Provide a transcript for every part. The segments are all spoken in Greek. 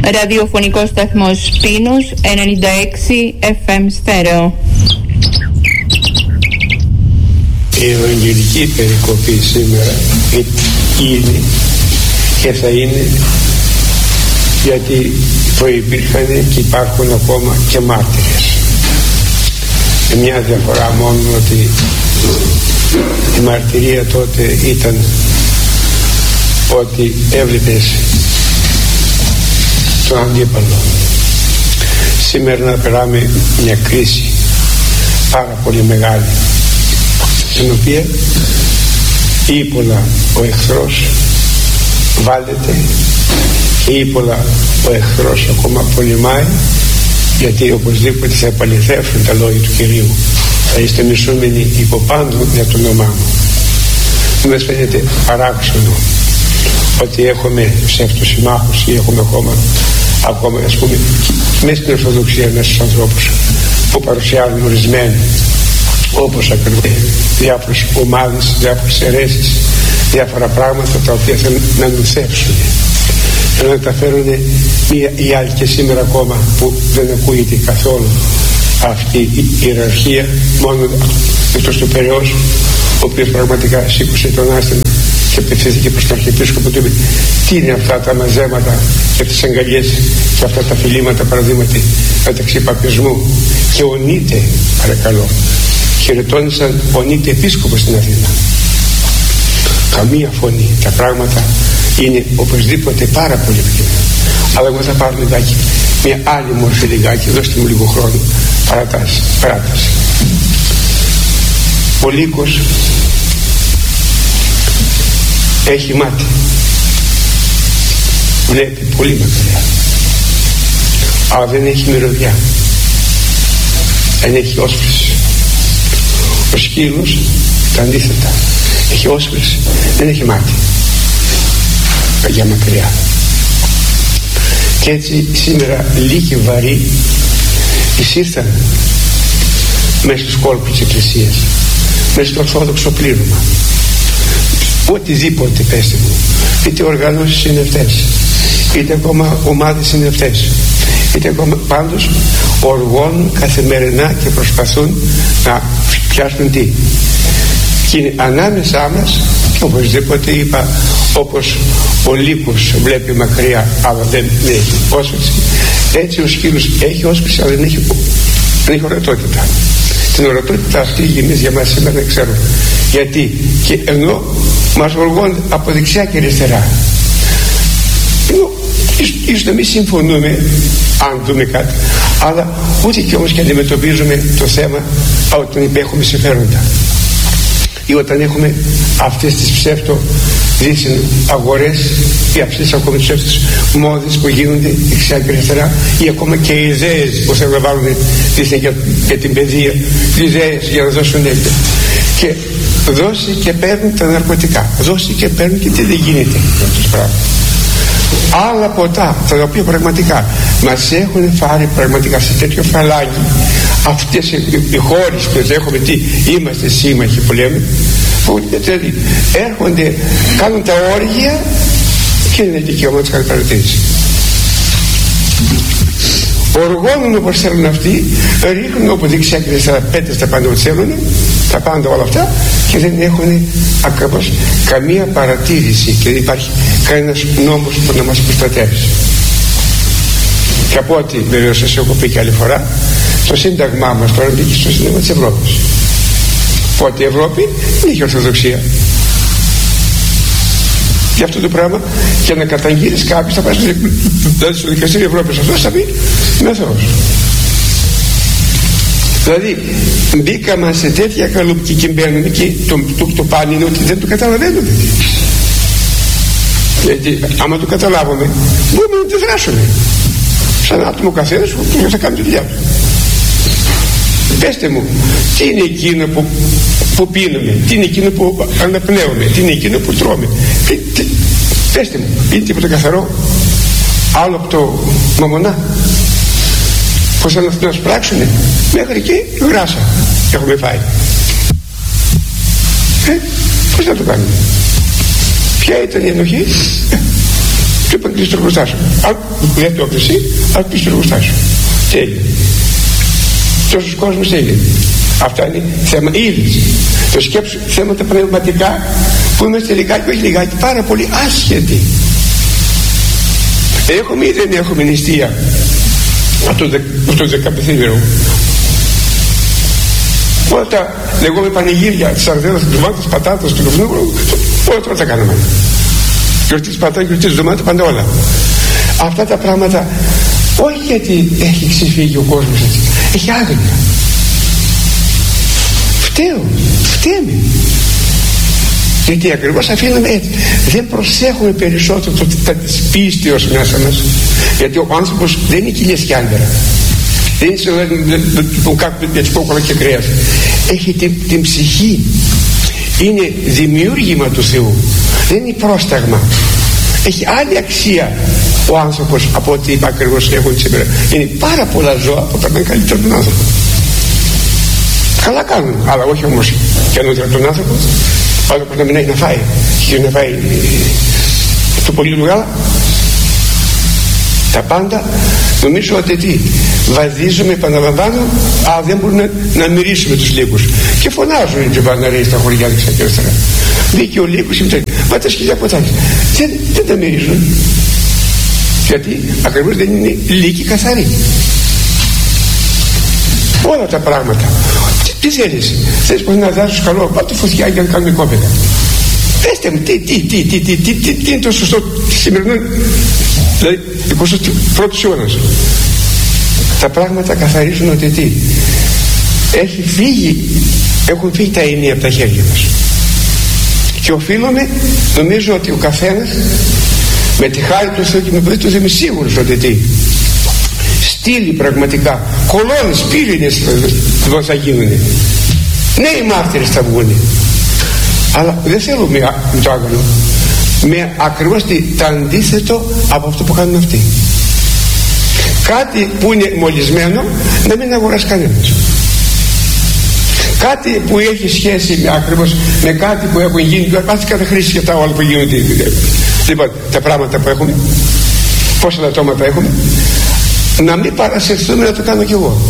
Ραδιοφωνικός σταθμός Πίνους 96 FM στέρεο. Η Ευαγγελική περικοπή σήμερα είναι και θα είναι, γιατί προϋπήρχαν και υπάρχουν ακόμα και μάρτυρες. Μια διαφορά μόνο ότι η μαρτυρία τότε ήταν ότι έβλεπες τον αντίπαλο. Σήμερα να περάμε μια κρίση πάρα πολύ μεγάλη, στην οποία ύπολα ο εχθρός βάλεται και ύπολα ο εχθρός ακόμα πολεμάει, γιατί οπωσδήποτε θα επαληθεύσουν τα λόγια του Κυρίου. Θα είστε μισούμενοι υπό πάντων για το όνομά μου. Μην μας φαίνεται παράξενο ότι έχουμε ψευτοσυμμάχους ή έχουμε ακόμα ας πούμε μέσα στην Ορθοδοξία, μέσα στους ανθρώπους που παρουσιάζουν ορισμένοι όπως ακριβώς διάφορες ομάδες, διάφορες αιρέσεις, διάφορα πράγματα τα οποία θέλουν να νουθεύσουν, να τα φέρουν οι άλλοι. Και σήμερα ακόμα που δεν ακούγεται καθόλου αυτή η ιεραρχία, μόνο εκτός του Περαιός, ο οποίος πραγματικά σήκωσε τον άστημα και απευθύνθηκε προς τον Αρχιεπίσκοπο του είπε: τι είναι αυτά τα μαζέματα και αυτές τις αγκαλιές και αυτά τα φιλήματα, παραδείγματι, μεταξύ παπισμού και ο Νίτε, παρακαλώ. Χαιρετώνησαν ο Νίτε επίσκοπος στην Αθήνα. Καμία φωνή. Τα πράγματα είναι οπωσδήποτε πάρα πολύ επικίνδυνα. Αλλά εγώ θα πάρω λιγάκι μια άλλη μορφή, λιγάκι, δώστε μου λίγο χρόνο παράταση. Ο λύκος έχει μάτι, βλέπει πολύ μακριά, αλλά δεν έχει μυρωδιά, δεν έχει όσφρηση. Ο σκύλος τα αντίθετα, έχει όσφρηση, δεν έχει μάτι για μακριά. Και έτσι σήμερα λύκοι βαρύ εισήρθαν μέσα στους κόλπους της Εκκλησίας, μέσα στο Ορθόδοξο πλήρωμα. Οτιδήποτε, πέστε μου, είτε οργανώσεις είναι αυτές, είτε ακόμα ομάδες είναι αυτές, είτε ακόμα, πάντως οργώνουν καθημερινά και προσπαθούν να πιάσουν τι. Και είναι ανάμεσά μας, οπωσδήποτε είπα, όπως ο λύκος βλέπει μακριά αλλά δεν έχει όσφρηση, έτσι ο σκύλος έχει όσφρηση αλλά δεν έχει ορατότητα. Την ορατότητα αυτή εμείς για μας σήμερα δεν ξέρουμε γιατί, και ενώ μας οργώνουν από δεξιά και αριστερά, ενώ ίσως να μην συμφωνούμε αν δούμε κάτι, αλλά ούτε και όμως και αντιμετωπίζουμε το θέμα όταν υπέχουμε συμφέροντα ή όταν έχουμε αυτές τις ψεύτο δίθεν αγορές ή αυτές ακόμα τις ψεύτες μόδες που γίνονται δεξιά και αριστερά, ή ακόμα και ιδέες που θέλουν να βάλουν δίθεν για την παιδεία, ιδέες για να δώσουν έλπια. Και δώσει και παίρνουν τα ναρκωτικά, δώσει και παίρνουν, και τι δεν γίνεται με αυτούς τους πράγματα. Άλλα ποτά, τα οποία πραγματικά μας έχουν φάρει πραγματικά σε τέτοιο φαλάκι, αυτές οι χώρες που έχουμε, τι είμαστε σύμμαχοι που λέμε, που δηλαδή έρχονται, κάνουν τα όργια και είναι δικαίωμα να τους κάνει παρατήρηση. Οργώνουν όπως θέλουν αυτοί, ρίχνουν όπου δεξιά και αριστερά πέτες τα πάντα ό,τι θέλουν, τα πάντα όλα αυτά, και δεν έχουν ακριβώς καμία παρατήρηση και δεν υπάρχει κανένας νόμος που να μας προστατεύσει. Και από ό,τι βεβαίως σας έχω πει και άλλη φορά, το σύνταγμά μας τώρα μπήκε στο Σύνταγμα της Ευρώπης. Οπότε η Ευρώπη δεν είχε Ορθοδοξία. Και αυτό το πράγμα, και να καταγγείλεις κάποιος, θα πάει στο δικαστήριο Ευρώπης, αυτός θα πει είμαι Θεός. Δηλαδή μπήκαμε σε τέτοια καλουπική και μπαίνουμε και το πάνε είναι ότι δεν το καταλαβαίνουμε. Γιατί άμα το καταλάβουμε μπορούμε να το δράσουμε σαν άτομο καθένας που θα κάνει τη δουλειά του. Πέστε μου, τι είναι εκείνο που πίνουμε, τι είναι εκείνο που αναπνέουμε, τι είναι εκείνο που τρώμε, πέστε μου, είναι τίποτα καθαρό άλλο από το μαμονά? Πως θα να σπράξουνε μέχρι και γράσα έχουμε φάει. Πως θα το κάνουμε? Ποια ήταν η ενοχή? Του είπαν κλείσει το εργοστάσιο. Αν δεν το έκλεισε, αν κλείσει το εργοστάσιο. Τι έγινε? Τόσος κόσμος έγινε. Αυτά είναι θέμα ύλης. Το σκέψου θέματα πνευματικά που είμαστε λιγάκι, όχι λιγάκι, πάρα πολύ άσχετοι. Έχουμε ή δεν έχουμε νηστεία από το 15ήμερο? Όλα τα λεγόμενα πανηγύρια της σαρδέλας, του ντομάτας, της πατάτας, του λουβνού, όλα τώρα τα κάναμε. Γιορτή της πατάτας, γιορτή της ντομάτας, πάντα όλα. Αυτά τα πράγματα, όχι γιατί έχει ξεφύγει ο κόσμος έτσι, έχει άγνοια. Φταίμε. Γιατί ακριβώς αφήνουμε έτσι. Δεν προσέχουμε περισσότερο τα της πίστεως μέσα μας. Γιατί ο άνθρωπος δεν είναι κοιλιές και άντερα. Δεν είναι που κάπου έτσι κόκκολα και κρέας. Έχει την ψυχή. Είναι δημιούργημα του Θεού. Δεν είναι πρόσταγμα. Έχει άλλη αξία ο άνθρωπος από ό,τι ακριβώς έχουν σήμερα. Είναι πάρα πολλά ζώα που περνάνε καλύτερα τον άνθρωπο. Καλά κάνουν, αλλά όχι όμως και ανώτερα τον άνθρωπο. Ο άνθρωπος να μην έχει να φάει και να φάει το πολύ του γάλα. Τα πάντα νομίζω ότι τι βαδίζουμε, επαναλαμβάνω, αλλά δεν μπορούμε να μυρίσουμε τους λύκους. Και φωνάζουν οι τζιμπαναρέοι στα χωριά δεξιά και αριστερά. Μπήκε ο λύκος και μετά, μα τα σκυλιά ποτάκια. Δεν τα μυρίζουν. Γιατί ακριβώς δεν είναι λύκοι καθαροί. Όλα τα πράγματα. Τι θέλεις? Θέλεις πως να δάσεις καλό? Πάτε φωτιά για να κάνουμε κόπεδα. Πέστε μου, τι είναι το σωστό σημερινό, δηλαδή 21ος αιώνας? Τα πράγματα καθαρίζουν ότι τι? Έχουν φύγει τα ενία από τα χέρια μας. Και οφείλουμε, νομίζω ότι ο καθένας με τη χάρη του Θεού και με παιδί του δεν είμαι σίγουρος ότι τι στήλοι πραγματικά, κολόνες, πύληνες θα γίνουν. Νέοι μάρτυρες θα βγουν. Αλλά δεν θέλουμε με το άγαλο, με ακριβώς το αντίθετο από αυτό που κάνουν αυτοί. Κάτι που είναι μολυσμένο να μην αγοράσει κανένας. Κάτι που έχει σχέση ακριβώς με κάτι που έχουν γίνει, κάτι καταχρήσεις και τα όλα που γίνονται. Λοιπόν, τα πράγματα που έχουμε, πόσα λατώματα έχουμε, να μην παρασυρθούμε να το κάνω κι εγώ.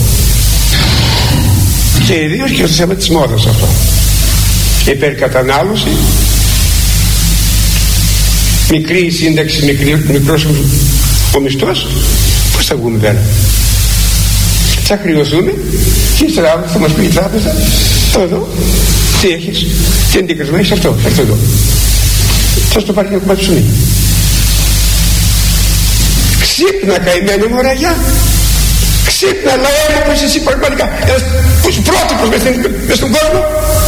Και ιδίως και στο θέμα της μόδας αυτό. Υπερκατανάλωση, μικρή η σύνταξη, μικρός ο μισθός, πώς θα βγούμε πέρα? Θα χρειωθούμε και ύστερα θα μας πει η τράπεζα, το εδώ, τι έχεις, τι αντίκρισμα έχεις, αυτό εδώ. Θα στο πάρει ένα κομμάτι ψωμί. Ξύπνα καημένη μωραγιά, ξύπνα λαέ μου, πως εσύ πραγματικά ένας πρότυπος μες στον κόσμο.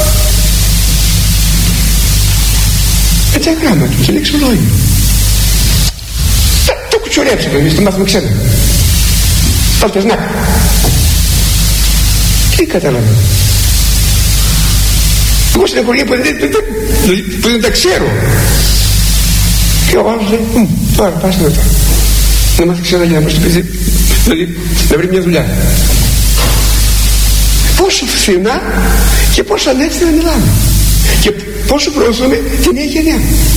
Έτσι αγράμματο, σε λεξολόγιο. Το κουτσουρέψαμε εμείς, το μάθουμε ξένα. Πάλτες να. Τι καταλαβαίνω? Εγώ στην εγχωρία που δεν τα ξέρω. Και ο άλλος λέει, τώρα πας μετά. Να μάθει ξένα για να μας το πει, δηλαδή να βρει μια δουλειά. Πόσο φθηνά και πόσο ανεύθυνα μιλάμε. Και πόσο προωθούμε την νέα γενιά.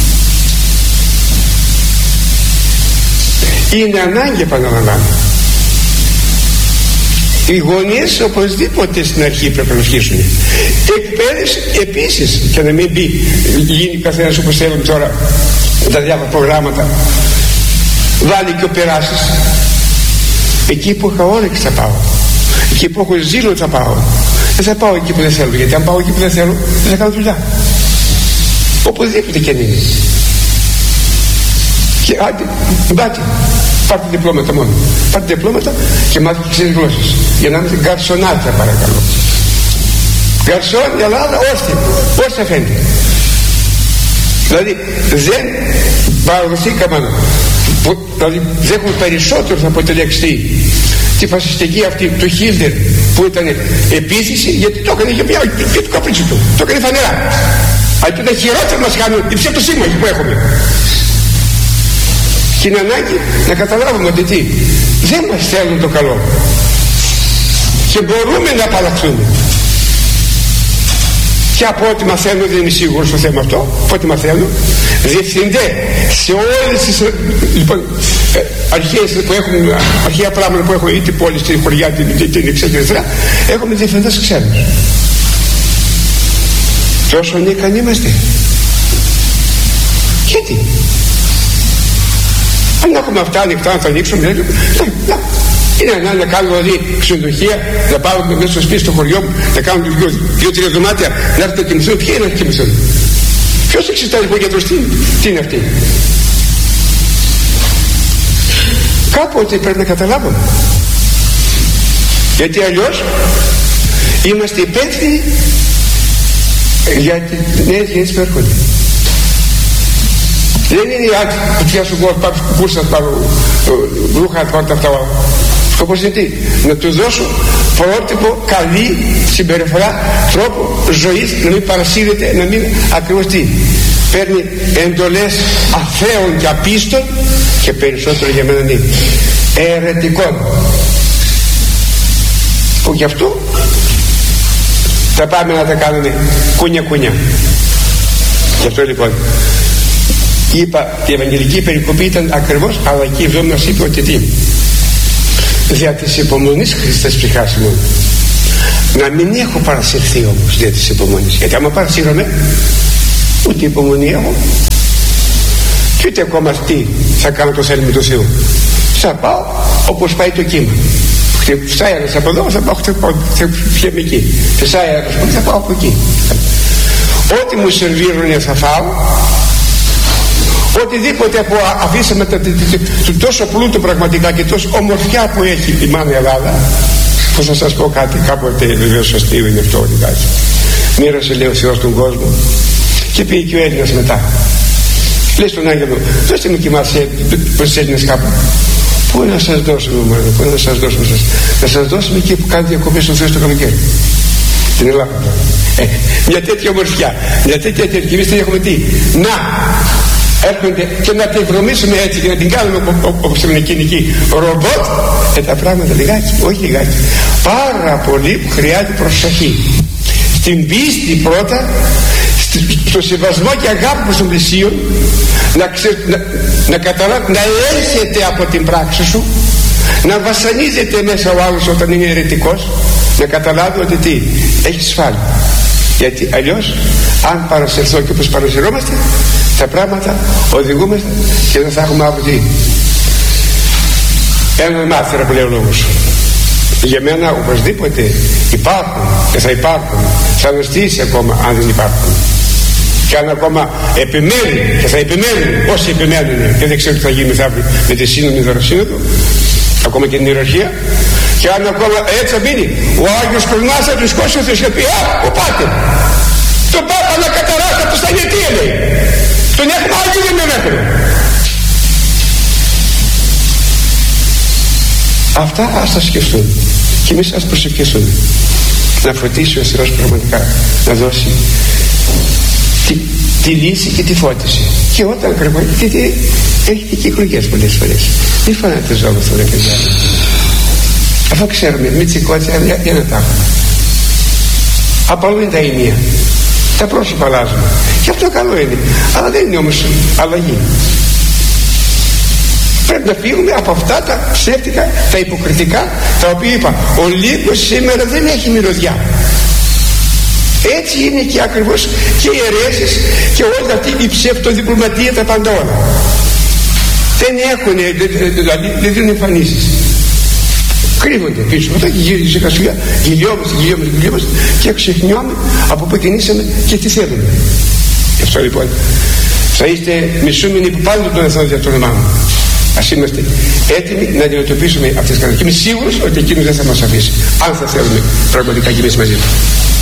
Είναι ανάγκη, επαναλαμβάνω. Οι γονείς οπωσδήποτε στην αρχή πρέπει να αρχίσουν. Εκπαίδευση επίσης, και να μην γίνει καθένας όπως θέλουμε τώρα τα διάφορα προγράμματα. Βάλει και ο περάσεις. Εκεί που είχα όρεξη θα πάω. Εκεί που έχω ζήλο θα πάω. Δεν θα πάω εκεί που δεν θέλω. Γιατί αν πάω εκεί που δεν θέλω, δεν θα κάνω δουλειά. Οπωσδήποτε και αν είναι. Και άντε, μπάτε, πάρτε διπλώματα μόνο. Πάρτε διπλώματα και μάθετε ξένες γλώσσες. Για να είστε γκαρσονάτια, παρακαλώ. Γκαρσόν, η Ελλάδα, ώστε φαίνεται. Δηλαδή δεν παραδοθήκαμε, δηλαδή δεν έχουμε περισσότερο θα αποτελεξτεί τη φασιστική αυτή του Χίτλερ που ήταν επίθεση, γιατί το έκανε για το καπρίτσιο του, το έκανε φανερά. Αλλά και τα χειρότερα μας κάνουν οι ψευτοσύμμαχοι που έχουμε. Και είναι ανάγκη να καταλάβουμε ότι τι, δεν μας θέλουν το καλό και μπορούμε να απαλλαχθούμε. και από ό,τι μαθαίνω, δεν είμαι σίγουρος στο θέμα αυτό, από ό,τι μαθαίνω, διευθυντέ σε όλες τις λοιπόν, αρχαία πράγματα που έχουμε, είτε πόλη, είτε χωριά, την εξέγερθρα, έχουμε διευθυντές ξένους. Τόσο ανίκανοι είμαστε. Γιατί? Αν έχουμε αυτά ανοιχτά να τα ανοίξουμε, είναι να κάνουμε δηλαδή ξενοδοχεία, να πάμε μέσα στο σπίτι στο χωριό μου, να κάνουμε 2-3 δωμάτια, να έρθουν να κοιμηθούν. Ποιοι είναι να κοιμηθούν? Ποιος εξετάζει ο γιατρός τι είναι αυτή? Κάποτε πρέπει να καταλάβουμε, γιατί αλλιώς είμαστε υπεύθυνοι για τις νέες γενιές που έρχονται. Δεν είναι οι άτυποι που πιάσουν κούρσα, ρούχα, πάρουν αυτά. Σκοπός είναι τι? Να του δώσω πρότυπο, καλή συμπεριφορά, τρόπο ζωής, να μην παρασύρεται, να μην ακριβώς τι? Παίρνει εντολές αθέων και απίστων, και περισσότερο για μένα είναι αιρετικών, που γι' αυτό θα πάμε να τα κάνουμε κούνια. Γι' αυτό λοιπόν είπα, η Ευαγγελική περικοπή ήταν ακριβώς, αλλά εκεί η Βδόμη μας είπε ότι τι? Δια της υπομονής Χριστές ψυχάσιμον. Να μην έχω παρασυρθεί όμως δια της υπομονής, γιατί άμα παρασύρωμαι, ούτε υπομονή έχω και ούτε ακόμα τι θα κάνω το θέλημα του Θεού. Θα πάω όπως πάει το κύμα. Φυσάει ένας από εδώ, θα πάω εκεί. Φυσάει ένας από εδώ, θα πάω από εκεί. Ό,τι μου σερβίρουνε θα φάω. Οτιδήποτε που αφήσαμε του τόσο πλούτο πραγματικά και τόσο ομορφιά που έχει η μάνα Ελλάδα, που θα σας πω κάτι, κάποτε βεβαίως αστείο είναι αυτό λιγάκι. Μοίρασε, λέει, ο Θεός τον κόσμο και πήγε και ο Έλληνας μετά. Λέει στον άγγελο, δώστε μου κοιμάσαι προς τις Έλληνες κάπου. Πού να σας δώσουμε, μάλλον, πού να σας δώσουμε? Να σας δώσουμε εκεί που κάνει διακοπές στον Θεό στο καλοκαίρι, στην Ελλάδα. Μια τέτοια ομορφιά, μια τέτοια και εμείς δεν έχουμε τι? Να έρχονται και να την βρωμίσουμε έτσι και να την κάνουμε όπως την εκείνη ρομπότ. Τα πράγματα λιγάκι, όχι λιγάκι, πάρα πολύ που χρειάζεται προσοχή. Στην πίστη πρώτα, στο σεβασμό και αγάπη προς τον πλησίον, να καταλάβει, να έρχεται από την πράξη σου, να βασανίζεται μέσα ο άλλος όταν είναι αιρετικός, να καταλάβει ότι τι? Έχει σφάλει. Γιατί αλλιώς αν παρασυρθώ και όπως παρασυρώμαστε, τα πράγματα οδηγούμαστε και δεν θα έχουμε από τι? Ένα μάθημα που λέει ο λόγος. Για μένα οπωσδήποτε υπάρχουν και θα υπάρχουν, θα νοστήσει ακόμα αν δεν υπάρχουν. Και αν ακόμα επιμένουν και θα επιμένουν όσοι επιμένουν, και δεν ξέρω τι θα γίνει μεθαύριο με τη σύνοδο, δωροσύνοδο, ακόμα και την ιεραρχία, και αν ακόμα έτσι θα μείνει ο Άγιος Κοσμάς θα του σκώσει ο Θεός και πει ο Πάτερ, τον Πάπα να καταράστα του στα αιτία, λέει, τον έχουμε Άγιο δεν με μέχρι. Αυτά ας τα σκεφτούν και εμείς ας προσευχηθούμε να φωτίσει ο Θεός πραγματικά, να δώσει τη λύση και τη φώτιση. Και όταν ακριβώς, γιατί έχετε και εκλογές πολλές φορές, μην φανάτε ζώμεθο ρε παιδιά, αφού ξέρουμε μη τσικότια για να τα έχουμε. Απαλού είναι τα ενία, τα πρόσωπα αλλάζουν και αυτό καλό είναι, αλλά δεν είναι όμως αλλαγή. Πρέπει να φύγουμε από αυτά τα ψεύτικα, τα υποκριτικά, τα οποία είπα, ο λύκος σήμερα δεν έχει μυρωδιά. Έτσι είναι και ακριβώς και οι αιρέσεις και όλη αυτή η ψευτοδιπλωματία, τα πάντα όλα. Δεν έχουν, δηλαδή δεν δίνουν εμφανίσεις. Κρύβονται πίσω. Όταν γυρίζει σε κασουλιά, γυλιόμαστε και ξεχνιόμαι από πού κινήσαμε και τι θέλουμε. Γι' αυτό λοιπόν θα είστε μισούμενοι που πάντοτε τον εθνό για το όνομά μου. Ας είμαστε έτοιμοι να αντιμετωπίσουμε αυτές τις καταστάσεις. Και είμαι σίγουρος ότι εκείνος δεν θα μας αφήσει, αν θα θέλουμε πραγματικά και εμείς μαζί του.